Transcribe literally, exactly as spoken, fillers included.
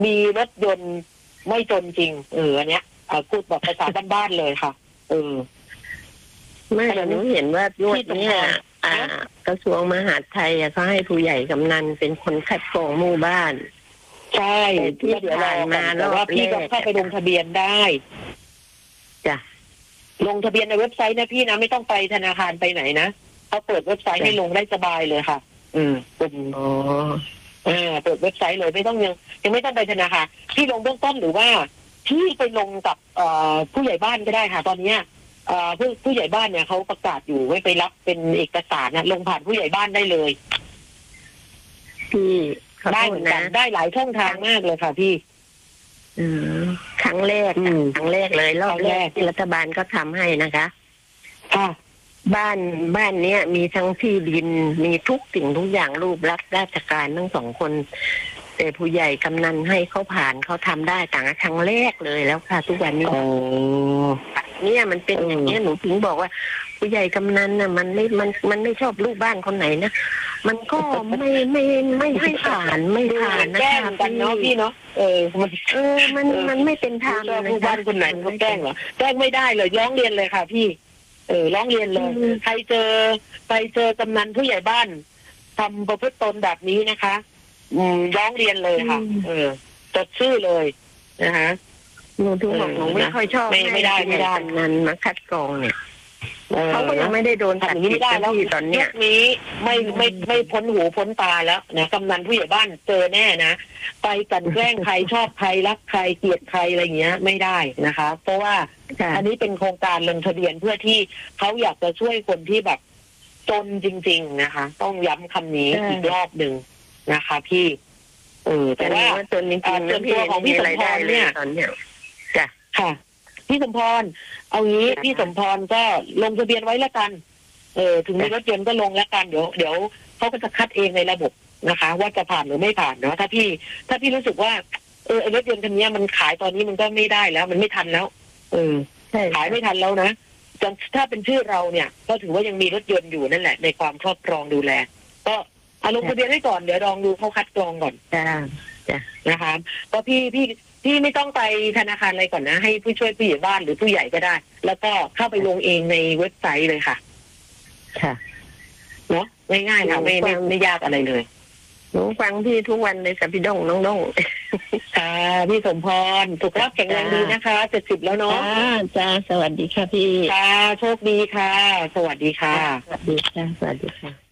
มีรถยนต์ไม่จนจริงเอออันเนี้ยพูดแบบภาษาบ้านๆเลยค่ะเออไม่แต่หนูเห็นว่างวดเนี้ยอ่ากระทรวงมหาดไทยเขาให้ผู้ใหญ่กำนันเป็นคนคัดกรองหมู่บ้านใช่ที่เดี๋ยวรอมาแล้วว่าพี่ก็เข้าไปลงทะเบียนได้จ้ะลงทะเบียนในเว็บไซต์นะพี่นะไม่ต้องไปธนาคารไปไหนนะเขาเปิดเว็บไซต์ให้ลงได้สบายเลยค่ะอืมเป็นอ๋อเออเปิดเว็บไซต์เลยไม่ต้องยังยังไม่ต้องไปธนาคารพี่ลงเบื้องต้นหรือว่าพี่ไปลงกับเอ่อผู้ใหญ่บ้านก็ได้ค่ะตอนนี้เอ่อผู้ผู้ใหญ่บ้านเนี่ยเขาประกาศอยู่ไว้ไปรับเป็นเอกสารนะลงผ่านผู้ใหญ่บ้านได้เลยพี่ได้เหมือนกันได้หลายช่องทางมากเลยค่ะพี่อืมครั้งแรกครั้งแรกเลยรอบแรกที่รัฐบาลก็ทำให้นะคะค่ะบ้านบ้านเนี้ยมีทั้งที่ดินมีทุกสิ่งทุกอย่างรูปรับราชการทั้งสองคนแต่ผู้ใหญ่กำนันให้เขาผ่านเขาทำได้ต่างครั้งแรกเลยแล้วค่ะทุกวันนี้โอ้เนี่ยมันเป็นอย่างนี้หนูถึงบอกว่าผู้ใหญ่กำนันน่ะมันไม่มันมันไม่ชอบลูกบ้านคนไหนนะมันก็ไม่ไม่ไม่ให้ผ่านไม่ผ่านนะคะแกล้งกันเนาะพี่เนาะเออมันเออมันมันไม่เป็นธรรมลูกบ้านคนไหนเขาแกล้งเหรอแกล้งไม่ได้เลยร้องเรียนเลยค่ะพี่เออร้องเรียนเลยใครเจอใครเจอกำนันผู้ใหญ่บ้านทำประพฤติตนแบบนี้นะคะอืมร้องเรียนเลยค่ะเออจดชื่อเลยนะคะหนูถึงบอกหนูไม่ค่อยชอบไม่ไม่ได้ไม่ได้นั้นมาคัดกรองเนี่ยเขาก็ยังไม่ได้โดนตัดสินได้แล้วตอนเนี้ยนี้ไม่ไม่ไม่พ้นหูพ้นตาแล้วนะกำนันผู้ใหญ่บ้านเจอแน่นะไปกันแกล้งใครชอบใครรักใครเกลียดใครอะไรเงี้ยไม่ได้นะคะเพราะว่าอันนี้เป็นโครงการลงทะเบียนเพื่อที่เขาอยากจะช่วยคนที่แบบจนจริงๆนะคะต้องย้ำคำนี้อีกรอบหนึ่งนะคะพี่เออแต่ว่าจนจริงๆจนตัวของพี่สมพรเนี่ยจ้ะค่ะพี่สมพรเอางี้พี่สมพรก็ลงทะเบียนไว้แล้วกันเออถึงมีรถยนต์ก็ลงแล้วกันเดี๋ยวเดี๋ยวเขาก็จะคัดเองในระบบนะคะว่าจะผ่านหรือไม่ผ่านเนาะถ้าพี่ถ้าพี่รู้สึกว่าเออรถยนต์คันนี้มันขายตอนนี้มันก็ไม่ได้แล้วมันไม่ทันแล้วเออขายไม่ทันแล้วนะถ้าเป็นชื่อเราเนี่ยก็ถือว่ายังมีรถยนต์อยู่นั่นแหละในความครอบครองดูแลก็เอาลงทะเบียนไว้ก่อนเดี๋ยวลองดูเขาคัดกรองก่อนจ้าจ้ะนะคะก็พี่พี่พี่ไม่ต้องไปธนาคารอะไรก่อนนะให้ผู้ช่วยผู้ใหญ่บ้านหรือผู้ใหญ่ก็ได้ แล้วก็เข้าไปลงเองในเว็บไซต์เลยค่ะค่ะเนาะง่ายๆค่ะไม่ไม่ไม่ยากอะไรเลยหนูฟังพี่ทุกวันเลยค่ะพี่ด้งน้องด้งค่ะพี่สมพรสุขภาพแข็งแรงดีนะคะเจ็ดสิบแล้วเนาะจ้าสวัสดีค่ะพี่ค่ะโชคดีค่ะสวัสดีค่ะสวัสดีค่ะสวัสดีค่ะ